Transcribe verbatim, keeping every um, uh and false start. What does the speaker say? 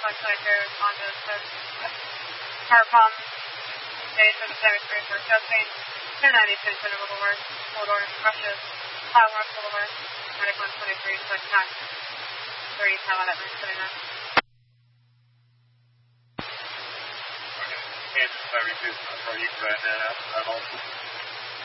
Flex here, Honda says, Power Palm, Stage for the seven three for adjusting, two ninety-two, center level work, hold order, rushes, high one, full over, medic one twenty-three, select tax, three, seven, at one twenty-nine. Okay, Kansas seventy-two, so you can go ahead and head out, I'm all.